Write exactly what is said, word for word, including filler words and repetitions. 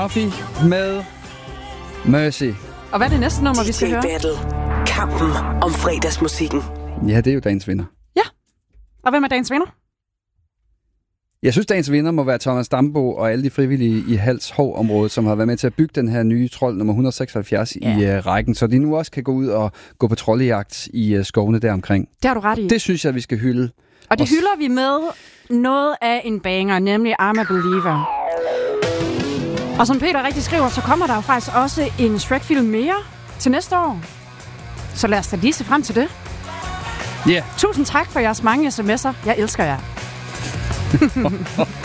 Coffee med Mercy. Og hvad er det næste nummer, vi skal høre? D J Battle. Kampen om fredagsmusikken. Ja, det er jo dagens vinder. Ja. Og hvem er dagens vinder? Jeg synes, dagens vinder må være Thomas Dambo og alle de frivillige i Hals-Hov-området, som har været med til at bygge den her nye trold nummer et hundrede og seksoghalvfjerds ja. i uh, rækken, så de nu også kan gå ud og gå på troldejagt i uh, skovene deromkring. Det har du ret i. Det synes jeg, vi skal hylde. Og det hylder vi med noget af en banger, nemlig I'm a Believer. Og som Peter rigtig skriver, så kommer der jo faktisk også en Shrek-film mere til næste år. Så lad os da lige se frem til det. Ja. Yeah. Tusind tak for jeres mange sms'er. Jeg elsker jer.